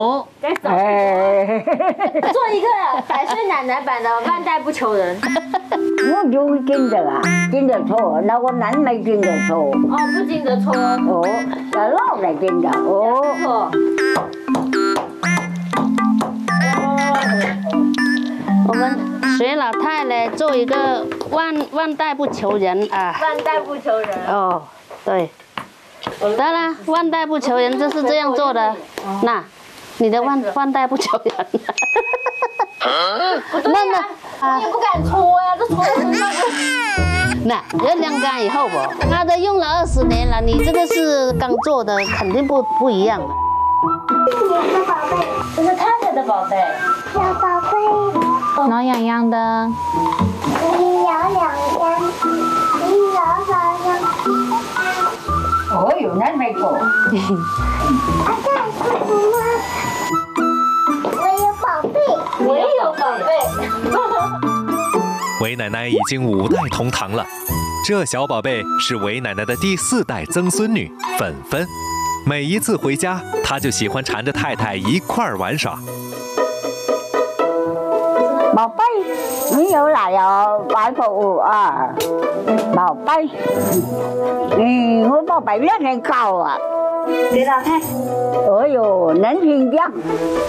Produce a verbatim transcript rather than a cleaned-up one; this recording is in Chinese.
哦， 哎， 做一个百岁奶奶版的万代不求人。 我就会经得啊，经得错，那我男没经得错。 哦，不经得错。 哦，要老来经的。哦。 错。 我们学老太来做一个万万代不求人啊。 万代不求人。 哦，对。当然，万代不求人就是这样做的。那，你的万万代不求人。 不对呀，我也不敢搓呀，这搓的那要晾干以后不，他的用了二十年了，你这个是刚做的，肯定不不一样了。 这是你的宝贝，这是太太的宝贝。 小宝贝， 挠痒痒的。 你咬两样，你咬两样。 哦哟，那没过。 啊，这是什么？我有宝贝， 我也有宝贝。 韦奶奶已经五代同堂了，这小宝贝是韦奶奶的第四代曾孙女粉粉。每一次回家，她就喜欢缠着太太一块儿玩耍。 宝贝，你又来哦，外婆啊，宝贝，嗯，我宝贝越来越高啊。 给老太。 哎呦，能听讲。